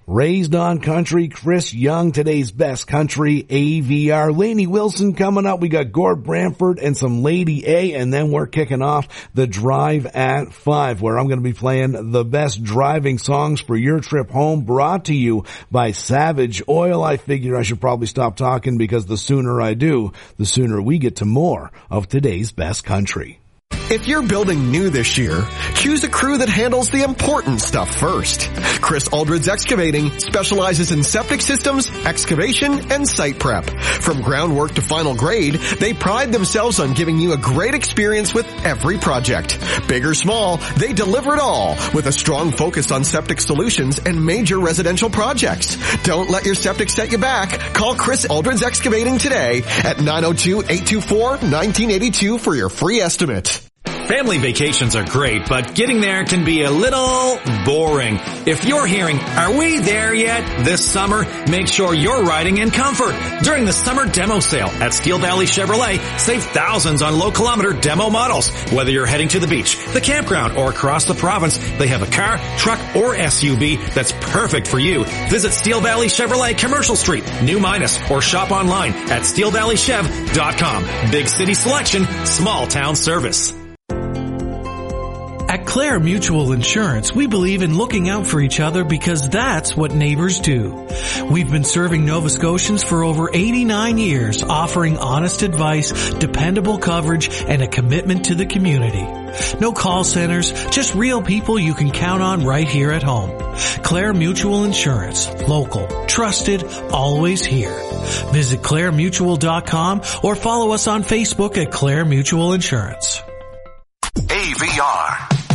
Raised on Country, Chris Young, today's best country AVR. Lainey Wilson coming up. We got Gord Bramford and some Lady A, and then we're kicking off the drive at 5, where I'm going to be playing the best driving songs for your trip home, brought to you by Savage Oil. I figure I should probably stop talking, because the sooner I do, the sooner we get to more of today's best country. If you're building new this year, choose a crew that handles the important stuff first. Chris Aldridge Excavating specializes in septic systems, excavation, and site prep. From groundwork to final grade, they pride themselves on giving you a great experience with every project. Big or small, they deliver it all with a strong focus on septic solutions and major residential projects. Don't let your septic set you back. Call Chris Aldridge Excavating today at 902-824-1982 for your free estimate. Family vacations are great, but getting there can be a little boring. If you're hearing, "Are we there yet?" this summer, make sure you're riding in comfort. During the summer demo sale at Steel Valley Chevrolet, save thousands on low-kilometer demo models. Whether you're heading to the beach, the campground, or across the province, they have a car, truck, or SUV that's perfect for you. Visit Steel Valley Chevrolet Commercial Street, New Minas, or shop online at steelvalleychev.com. Big city selection, small town service. At Clare Mutual Insurance, we believe in looking out for each other, because that's what neighbors do. We've been serving Nova Scotians for over 89 years, offering honest advice, dependable coverage, and a commitment to the community. No call centers, just real people you can count on right here at home. Clare Mutual Insurance. Local. Trusted. Always here. Visit ClareMutual.com or follow us on Facebook at Clare Mutual Insurance. AVR,